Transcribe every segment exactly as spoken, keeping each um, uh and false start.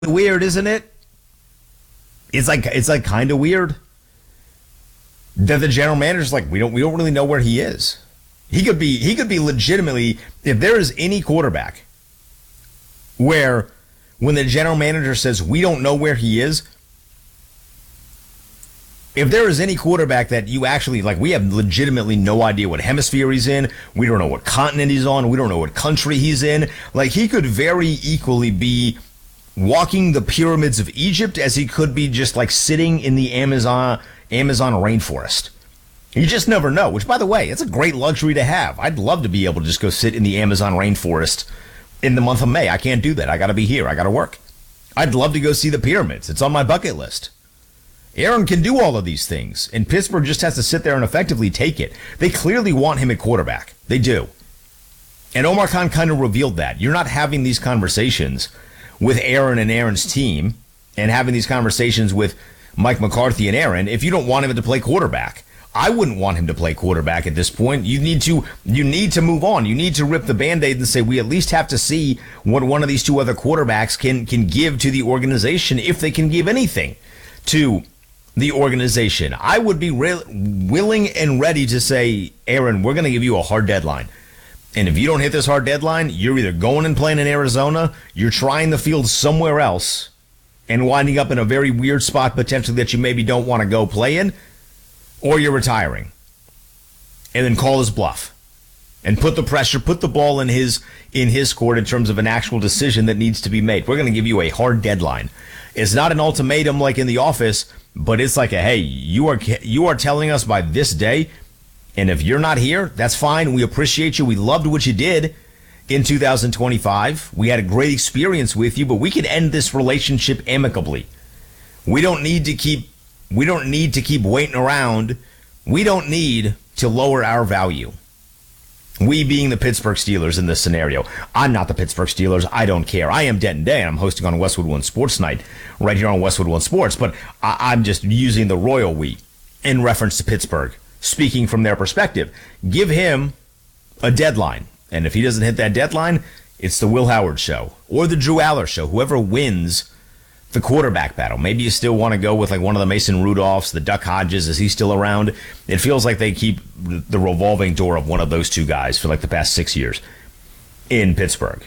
weird, isn't it? It's like it's like kind of weird that the general manager's like, we don't we don't really know where he is. He could be he could be legitimately, if there is any quarterback where when the general manager says we don't know where he is, if there is any quarterback that you actually, like, we have legitimately no idea what hemisphere he's in, we don't know what continent he's on, we don't know what country he's in, like, he could very equally be walking the pyramids of Egypt as he could be just, like, sitting in the Amazon Amazon rainforest. You just never know, which, by the way, it's a great luxury to have. I'd love to be able to just go sit in the Amazon rainforest in the month of May. I can't do that. I got to be here. I got to work. I'd love to go see the pyramids. It's on my bucket list. Aaron can do all of these things, and Pittsburgh just has to sit there and effectively take it. They clearly want him at quarterback. They do. And Omar Khan kind of revealed that. You're not having these conversations with Aaron and Aaron's team and having these conversations with Mike McCarthy and Aaron if you don't want him to play quarterback. I wouldn't want him to play quarterback at this point. You need to you need to move on. You need to rip the Band-Aid and say we at least have to see what one of these two other quarterbacks can can give to the organization, if they can give anything to the organization. I would be re- willing and ready to say, Aaron, we're going to give you a hard deadline. And if you don't hit this hard deadline, you're either going and playing in Arizona, you're trying the field somewhere else, and winding up in a very weird spot potentially that you maybe don't want to go play in, or you're retiring. And then call his bluff. And put the pressure, put the ball in his in his court in terms of an actual decision that needs to be made. We're going to give you a hard deadline. It's not an ultimatum like in the office, but it's like a, hey, you are you are telling us by this day, and if you're not here, that's fine. We appreciate you. We loved what you did in two thousand twenty-five. We had a great experience with you, but we can end this relationship amicably. We don't need to keep we don't need to keep waiting around. We don't need to lower our value. We being the Pittsburgh Steelers in this scenario. I'm not the Pittsburgh Steelers. I don't care. I am Denton Day, and I'm hosting on Westwood One Sports Night right here on Westwood One Sports, but I- I'm just using the royal we in reference to Pittsburgh, speaking from their perspective. Give him a deadline, and if he doesn't hit that deadline, it's the Will Howard show or the Drew Aller show. Whoever wins the quarterback battle. Maybe you still want to go with like one of the Mason Rudolphs, the Duck Hodges. Is he still around? It feels like they keep the revolving door of one of those two guys for like the past six years in Pittsburgh.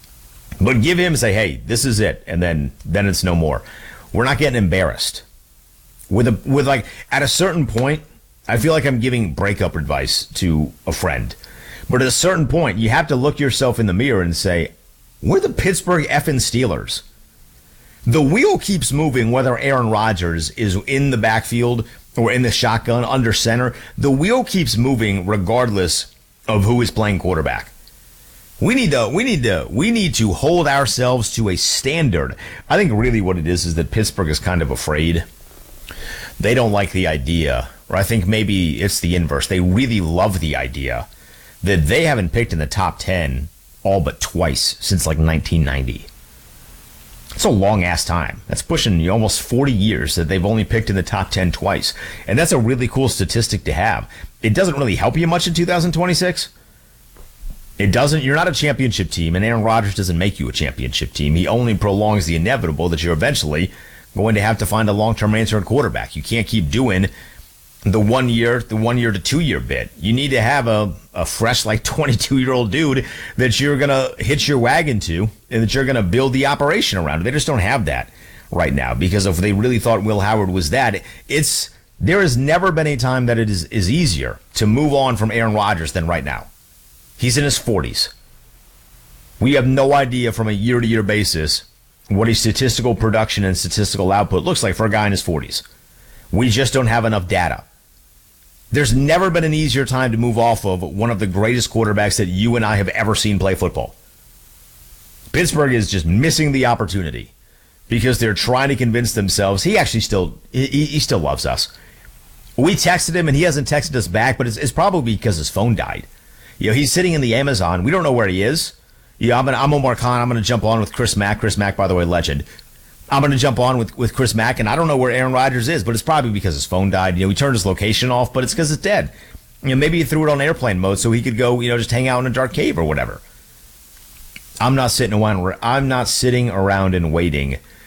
But give him, say, hey, this is it, and then then it's no more. We're not getting embarrassed. With a with like at a certain point, I feel like I'm giving breakup advice to a friend. But at a certain point, you have to look yourself in the mirror and say, we're the Pittsburgh effing Steelers. The wheel keeps moving whether Aaron Rodgers is in the backfield or in the shotgun under center. The wheel keeps moving regardless of who is playing quarterback. We need to we need to we need to hold ourselves to a standard. I think really what it is is that Pittsburgh is kind of afraid. They don't like the idea, or I think maybe it's the inverse. They really love the idea that they haven't picked in the top ten all but twice since like nineteen ninety. It's a long-ass time. That's pushing almost forty years that they've only picked in the top ten twice. And that's a really cool statistic to have. It doesn't really help you much in two thousand twenty-six. It doesn't. You're not a championship team, and Aaron Rodgers doesn't make you a championship team. He only prolongs the inevitable that you're eventually going to have to find a long-term answer at quarterback. You can't keep doing the one year, the one year to two year bit. You need to have a, a fresh, like twenty-two year old dude that you're going to hitch your wagon to and that you're going to build the operation around. They just don't have that right now, because if they really thought Will Howard was that, it's, there has never been a time that it is, is easier to move on from Aaron Rodgers than right now. He's in his forties. We have no idea from a year to year basis what his statistical production and statistical output looks like for a guy in his forties. We just don't have enough data. There's never been an easier time to move off of one of the greatest quarterbacks that you and I have ever seen play football. Pittsburgh is just missing the opportunity because they're trying to convince themselves he actually still he, he still loves us. We texted him and he hasn't texted us back, but it's, it's probably because his phone died. You know, he's sitting in the Amazon. We don't know where he is. You know, I'm, gonna, I'm Omar Khan. I'm going to jump on with Chris Mack. Chris Mack, by the way, legend. I'm going to jump on with, with Chris Mack, and I don't know where Aaron Rodgers is, but it's probably because his phone died. You know, he turned his location off, but it's because it's dead. You know, maybe he threw it on airplane mode so he could go, you know, just hang out in a dark cave or whatever. I'm not sitting around. I'm not sitting around and waiting